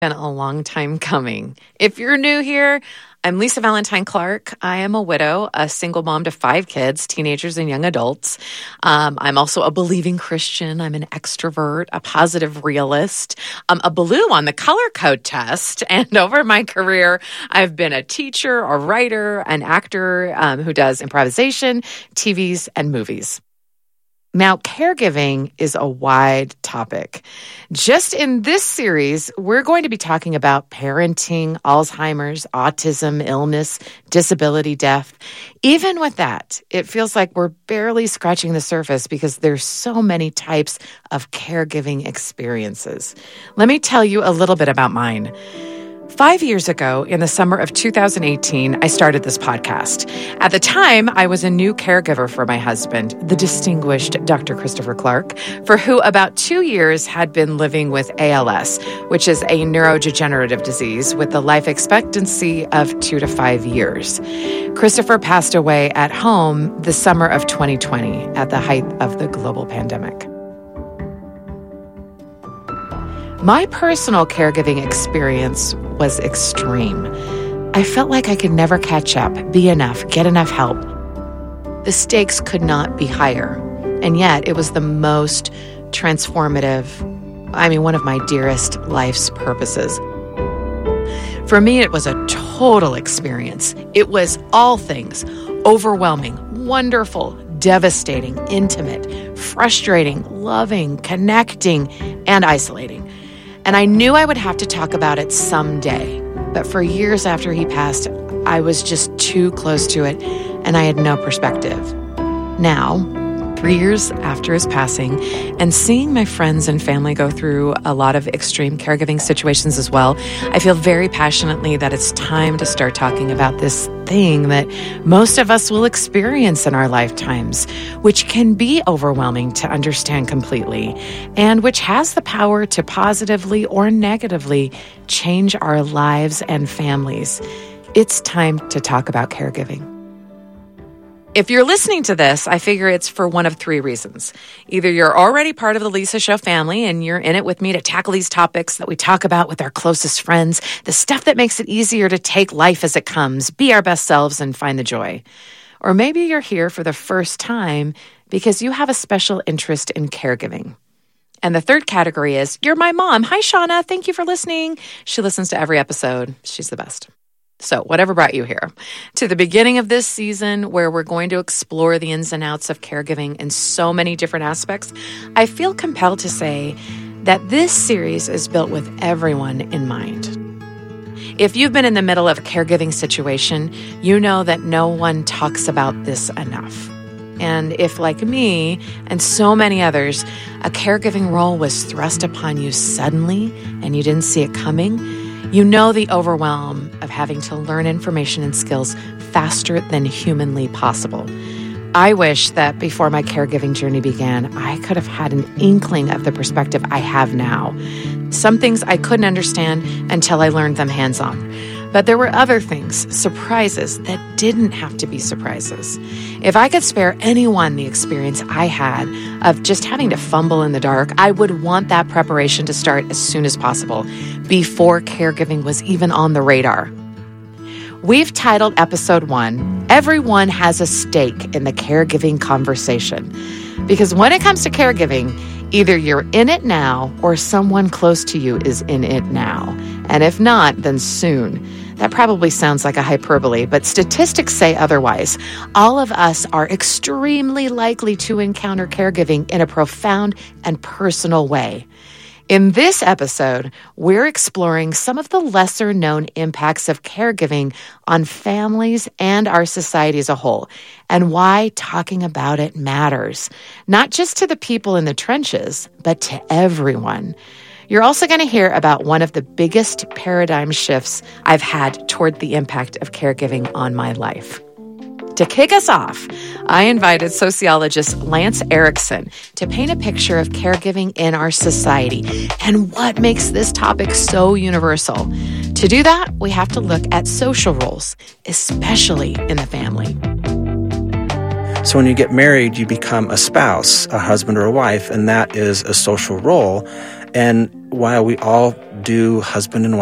Been a long time coming. If you're new here, I'm Lisa Valentine Clark. I am a widow, a single mom to 5 kids, teenagers and young adults. I'm also a believing Christian. I'm an extrovert, a positive realist. I'm a blue on the color code test. And over my career, I've been a teacher, a writer, an actor who does improvisation, TVs, and movies. Now, caregiving is a wide topic. Just in this series, we're going to be talking about parenting, Alzheimer's, autism, illness, disability, death. Even with that, it feels like we're barely scratching the surface because there's so many types of caregiving experiences. Let me tell you a little bit about mine. 5 years ago, in the summer of 2018, I started this podcast. At the time, I was a new caregiver for my husband, the distinguished Dr. Christopher Clark, for who about 2 years had been living with ALS, which is a neurodegenerative disease with a life expectancy of 2 to 5 years. Christopher passed away at home the summer of 2020 at the height of the global pandemic. My personal caregiving experience was extreme. I felt like I could never catch up, be enough, get enough help. The stakes could not be higher. And yet it was the most transformative, one of my dearest life's purposes. For me, it was a total experience. It was all things, overwhelming, wonderful, devastating, intimate, frustrating, loving, connecting, and isolating. And I knew I would have to talk about it someday. But for years after he passed, I was just too close to it, and I had no perspective. Now, 3 years after his passing, and seeing my friends and family go through a lot of extreme caregiving situations as well, I feel very passionately that it's time to start talking about this thing that most of us will experience in our lifetimes, which can be overwhelming to understand completely, and which has the power to positively or negatively change our lives and families. It's time to talk about caregiving. If you're listening to this, I figure it's for one of 3 reasons. Either you're already part of the Lisa Show family and you're in it with me to tackle these topics that we talk about with our closest friends, the stuff that makes it easier to take life as it comes, be our best selves, and find the joy. Or maybe you're here for the first time because you have a special interest in caregiving. And the third category is, you're my mom. Hi, Shauna. Thank you for listening. She listens to every episode. She's the best. So whatever brought you here, to the beginning of this season where we're going to explore the ins and outs of caregiving in so many different aspects, I feel compelled to say that this series is built with everyone in mind. If you've been in the middle of a caregiving situation, you know that no one talks about this enough. And if, like me and so many others, a caregiving role was thrust upon you suddenly and you didn't see it coming, you know the overwhelm of having to learn information and skills faster than humanly possible. I wish that before my caregiving journey began, I could have had an inkling of the perspective I have now. Some things I couldn't understand until I learned them hands-on. But there were other things, surprises, that didn't have to be surprises. If I could spare anyone the experience I had of just having to fumble in the dark, I would want that preparation to start as soon as possible, before caregiving was even on the radar. We've titled episode 1, Everyone Has a Stake in the Caregiving Conversation. Because when it comes to caregiving, either you're in it now or someone close to you is in it now. And if not, then soon. That probably sounds like a hyperbole, but statistics say otherwise. All of us are extremely likely to encounter caregiving in a profound and personal way. In this episode, we're exploring some of the lesser-known impacts of caregiving on families and our society as a whole, and why talking about it matters, not just to the people in the trenches, but to everyone. You're also going to hear about one of the biggest paradigm shifts I've had toward the impact of caregiving on my life. To kick us off, I invited sociologist Lance Erickson to paint a picture of caregiving in our society and what makes this topic so universal. To do that, we have to look at social roles, especially in the family. So when you get married, you become a spouse, a husband or a wife, and that is a social role. And while we all do husband and